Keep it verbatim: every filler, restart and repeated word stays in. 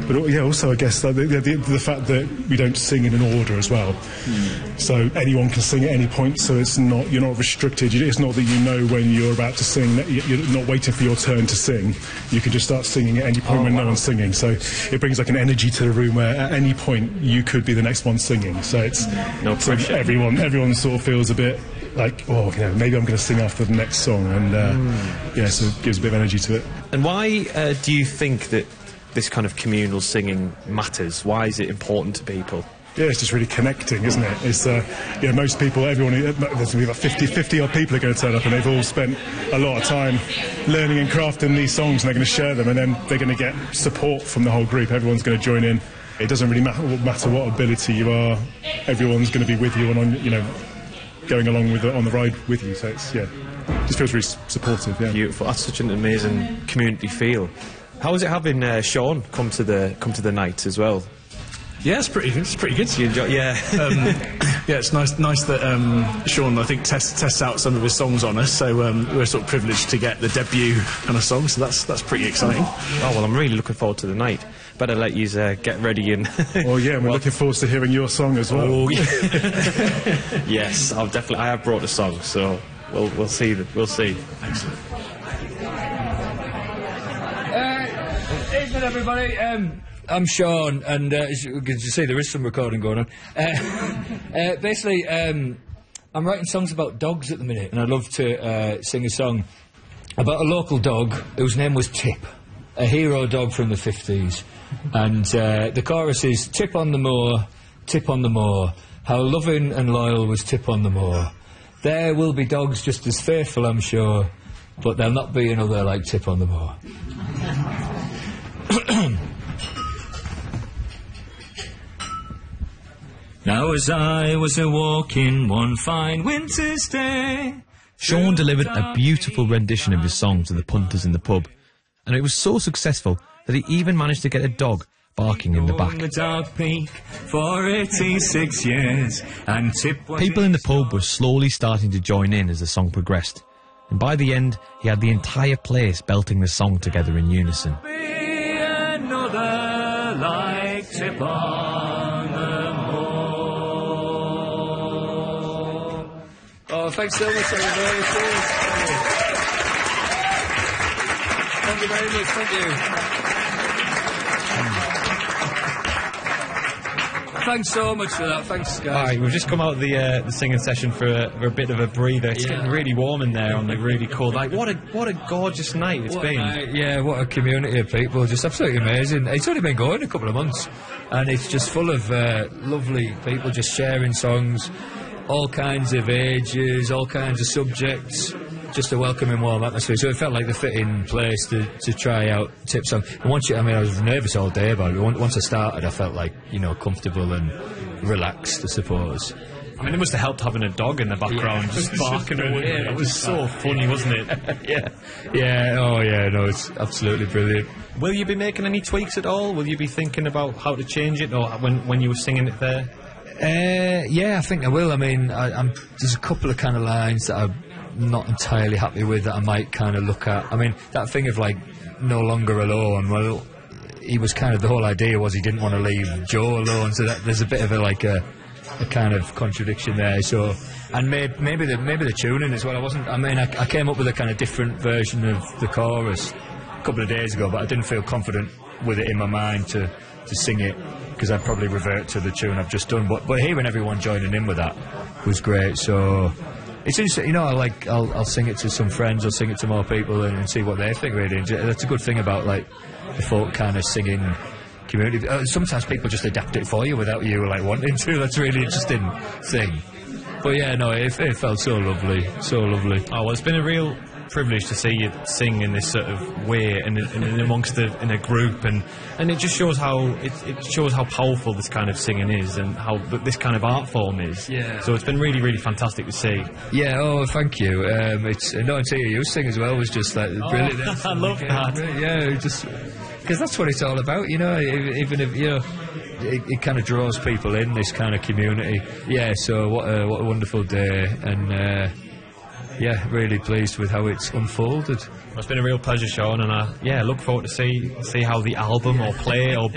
But yeah, also I guess like, the, the, the fact that we don't sing in an order as well. Mm. So anyone can sing at any point, so it's not you're not restricted. It's not that you know when you're about to sing, that you're not waiting for your turn to sing. You can just start singing at any point oh, when wow. no one's singing. So it brings like an energy to the room where at any point you could be the next one singing. So it's no pressure. So everyone, everyone sort of feels a bit like, oh, you know, maybe I'm going to sing after the next song, and uh, mm. yeah, so it gives a bit of energy to it. And why uh, do you think that this kind of communal singing matters? Why is it important to people? Yeah, it's just really connecting, isn't it? It's, uh, you know, most people, everyone, there's going to be about fifty, fifty odd people are going to turn up, and they've all spent a lot of time learning and crafting these songs, and they're going to share them, and then they're going to get support from the whole group. Everyone's going to join in. It doesn't really matter, matter what ability you are. Everyone's going to be with you and, on, you know, going along with the, on the ride with you. So it's, yeah, it just feels really supportive. Yeah. Beautiful. That's such an amazing community feel. How was it having uh, Sean come to the come to the night as well? Yeah, it's pretty. It's pretty good. You enjoy, yeah, um, yeah. It's nice. Nice that um, Sean, I think, tests tests out some of his songs on us. So um, we're sort of privileged to get the debut kind of song. So that's that's pretty exciting. Oh well, I'm really looking forward to the night. Better let you uh, get ready and. Oh yeah, and we're well, looking forward to hearing your song as well. Oh, yeah. Yes, I've definitely. I have brought a song, so we'll we'll see. The, we'll see. Excellent. Uh, evening, everybody. Um, I'm Sean, and uh, as you can see, there is some recording going on. Uh, uh, basically, um, I'm writing songs about dogs at the minute, and I'd love to uh, sing a song about a local dog whose name was Tip, a hero dog from the fifties. And uh, the chorus is, Tip on the moor, Tip on the moor, how loving and loyal was Tip on the moor. There will be dogs just as faithful, I'm sure, but there'll not be another like Tip on the moor. Now as I was a-walking one fine winter's day... Sean delivered a beautiful rendition of his song to the punters in the pub, and it was so successful that he even managed to get a dog barking in the back. The dog peak for eighty-six years, and Tip People in the pub were slowly starting to join in as the song progressed, and by the end he had the entire place belting the song together in unison. Be another like Tip on the moor. Oh, thanks so much, everybody. Thank you very much, thank you. Thanks so much for that, thanks guys. Alright, we've just come out of the, uh, the singing session for a, for a bit of a breather. It's yeah. getting really warm in there on the really cold night. What a what a gorgeous night it's what been. Night, yeah, what a community of people, just absolutely amazing. It's only been going a couple of months, and it's just full of uh, lovely people just sharing songs, all kinds of ages, all kinds of subjects. Just a welcoming, warm atmosphere. So it felt like the fitting place to, to try out Tip song. And once you, I mean, I was nervous all day about it. Once I started, I felt like, you know, comfortable and relaxed, I suppose. I mean, it must have helped having a dog in the background, yeah. just barking away. It was so funny, wasn't it? Yeah. Yeah, oh yeah, no, it's absolutely brilliant. Will you be making any tweaks at all? Will you be thinking about how to change it, or when, when you were singing it there? Uh, yeah, I think I will. I mean, I, I'm, there's a couple of kind of lines that I... not entirely happy with that I might kind of look at. I mean, that thing of like no longer alone, well, he was kind of, the whole idea was he didn't want to leave Joe alone, so that there's a bit of a like a, a kind of contradiction there. So, and may, maybe the maybe the tuning as well. I wasn't, I mean, I, I came up with a kind of different version of the chorus a couple of days ago, but I didn't feel confident with it in my mind to, to sing it, because I'd probably revert to the tune I've just done. But, but hearing everyone joining in with that was great, so... It's interesting, you know, I like, I'll, I'll sing it to some friends, I'll sing it to more people and, and see what they think, really. That's a good thing about, like, the folk kind of singing community. Uh, sometimes people just adapt it for you without you, like, wanting to. That's a really interesting thing. But, yeah, no, it, it felt so lovely, so lovely. Oh, well, it's been a real privilege to see you sing in this sort of way and, and, and amongst the, in a group, and, and it just shows how it, it shows how powerful this kind of singing is and how this kind of art form is. Yeah. So it's been really, really fantastic to see. Yeah. Oh, thank you. Um, it's uh, not until you sing as well was just like oh, brilliant. I love that. Yeah, just because that's what it's all about, you know. Even if you know. It, it kind of draws people in, this kind of community. Yeah. So what a what a wonderful day, and. Uh, Yeah, really pleased with how it's unfolded. Well, it's been a real pleasure, Sean, and I yeah look forward to see see how the album or play or